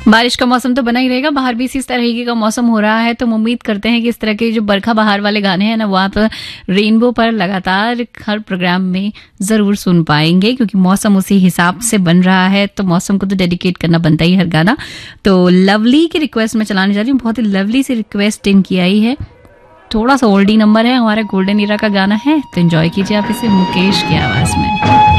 बारिश का मौसम तो बना ही रहेगा, बाहर भी इसी तरीके का मौसम हो रहा है, तो हम उम्मीद करते हैं कि इस तरह के जो बरखा बहार वाले गाने हैं ना वो आप रेनबो पर लगातार हर प्रोग्राम में ज़रूर सुन पाएंगे, क्योंकि मौसम उसी हिसाब से बन रहा है, तो मौसम को तो डेडिकेट करना बनता ही हर गाना। तो लवली की रिक्वेस्ट मैं चलाने जा रही हूँ, बहुत ही लवली सी रिक्वेस्ट इनकी आई है, थोड़ा सा ओल्डी नंबर है, हमारा गोल्डन ईरा का गाना है, तो एंजॉय कीजिए आप इसे मुकेश की आवाज़ में।